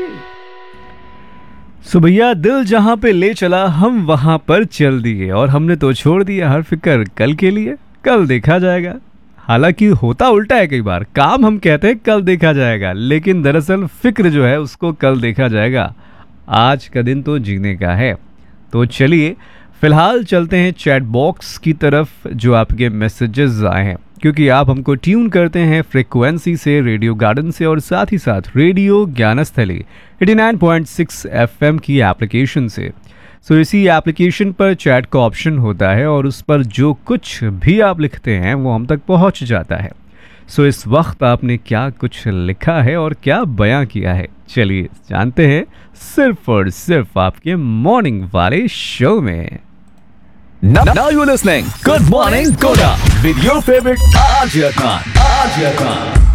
सो भैया दिल जहाँ पे ले चला हम वहाँ पर चल दिए और हमने तो छोड़ दिया हर फिक्र कल के लिए, कल देखा जाएगा। हालांकि होता उल्टा है, कई बार काम हम कहते हैं कल देखा जाएगा, लेकिन दरअसल फिक्र जो है उसको कल देखा जाएगा। आज का दिन तो जीने का है। तो चलिए फिलहाल चलते हैं चैट बॉक्स की तरफ जो आपके मैसेजेस आए हैं, क्योंकि आप हमको ट्यून करते हैं फ्रीक्वेंसी से, रेडियो गार्डन से और साथ ही साथ रेडियो ज्ञानस्थली 89.6 FM की एप्लीकेशन से। सो इसी एप्लीकेशन पर चैट का ऑप्शन होता है और उस पर जो कुछ भी आप लिखते हैं वो हम तक पहुंच जाता है। सो इस वक्त आपने क्या कुछ लिखा है और क्या बयां किया है, चलिए जानते हैं सिर्फ और सिर्फ आपके मॉर्निंग वाले शो में। Now you're listening. Good morning, Koda. With your favorite Arjun Khan.